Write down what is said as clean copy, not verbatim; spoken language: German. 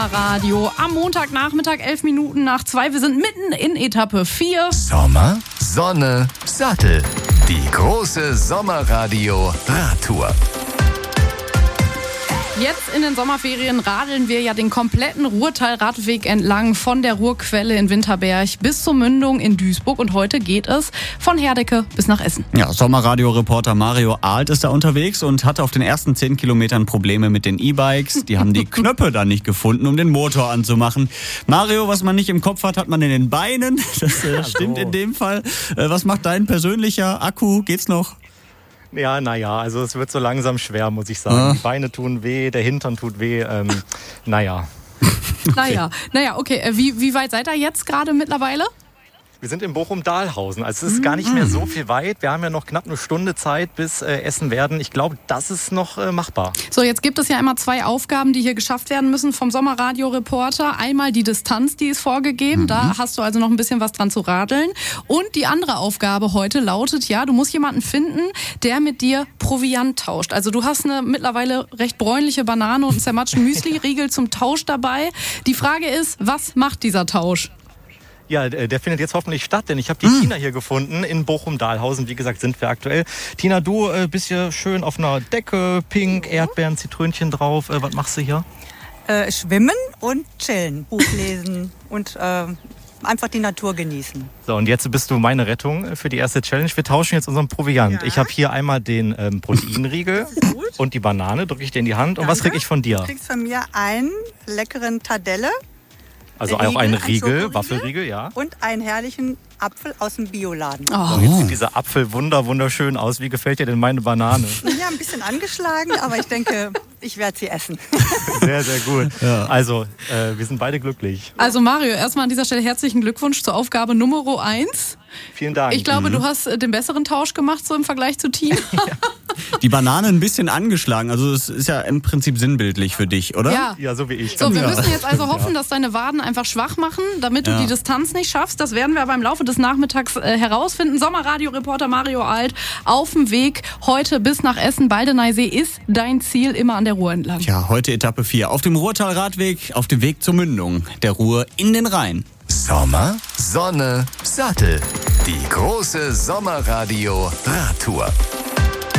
Radio am Montagnachmittag, 11 Minuten nach 2. Wir sind mitten in Etappe 4. Sommer, Sonne, Sattel. Die große Sommerradio-Radtour. Jetzt in den Sommerferien radeln wir ja den kompletten Ruhrtal-Radweg entlang von der Ruhrquelle in Winterberg bis zur Mündung in Duisburg. Und heute geht es von Herdecke bis nach Essen. Ja, Sommerradio-Reporter Mario Alt ist da unterwegs und hatte auf den ersten 10 Kilometern Probleme mit den E-Bikes. Die haben die Knöpfe dann nicht gefunden, um den Motor anzumachen. Mario, was man nicht im Kopf hat, hat man in den Beinen. Das stimmt in dem Fall. Was macht dein persönlicher Akku? Geht's noch? Ja, also es wird so langsam schwer, muss ich sagen. Die Beine tun weh, der Hintern tut weh, Naja, okay. Wie weit seid ihr jetzt gerade mittlerweile? wir sind in Bochum-Dahlhausen, also es ist gar nicht mehr so viel weit. Wir haben ja noch knapp eine Stunde Zeit bis Essen-Werden. Ich glaube, das ist noch machbar. So, jetzt gibt es ja immer 2 Aufgaben, die hier geschafft werden müssen vom Sommerradio-Reporter. Einmal die Distanz, die ist vorgegeben. Da hast du also noch ein bisschen was dran zu radeln. Und die andere Aufgabe heute lautet, ja, du musst jemanden finden, der mit dir Proviant tauscht. Also du hast eine mittlerweile recht bräunliche Banane und einen zermatschten Müsli-Riegel zum Tausch dabei. Die Frage ist, was macht dieser Tausch? Ja, der findet jetzt hoffentlich statt, denn ich habe die Tina hier gefunden in Bochum-Dahlhausen. Wie gesagt, sind wir aktuell. Tina, du bist hier schön auf einer Decke, pink, Erdbeeren, Zitrönchen drauf. Was machst du hier? Schwimmen und chillen, Buch lesen und einfach die Natur genießen. So, und jetzt bist du meine Rettung für die erste Challenge. Wir tauschen jetzt unseren Proviant. Ja. Ich habe hier einmal den Proteinriegel und die Banane, drücke ich dir in die Hand. Und was kriege ich von dir? Du kriegst von mir einen leckeren Tadelle. Also auch einen Riegel, Waffelriegel, ja. Und einen herrlichen Apfel aus dem Bioladen. Oh. Jetzt sieht dieser Apfel wunderschön aus. Wie gefällt dir denn meine Banane? Ja, ein bisschen angeschlagen, aber ich denke, ich werde sie essen. Sehr, sehr gut. Ja. Also, wir sind beide glücklich. Also Mario, erstmal an dieser Stelle herzlichen Glückwunsch zur Aufgabe Nummer 1. Vielen Dank. Ich glaube, du hast den besseren Tausch gemacht, so im Vergleich zu Tina. Ja. Die Banane ein bisschen angeschlagen, also es ist ja im Prinzip sinnbildlich für dich, oder? Ja, so wie ich. So, wir müssen jetzt also hoffen, dass deine Waden einfach schwach machen, damit du die Distanz nicht schaffst. Das werden wir aber im Laufe des Nachmittags herausfinden. Sommerradio-Reporter Mario Alt auf dem Weg heute bis nach Essen. Baldeneysee ist dein Ziel, immer an der Ruhr entlang. Ja, heute Etappe 4 auf dem Ruhrtal-Radweg, auf dem Weg zur Mündung der Ruhr in den Rhein. Sommer, Sonne, Sattel. Die große Sommerradio-Radtour.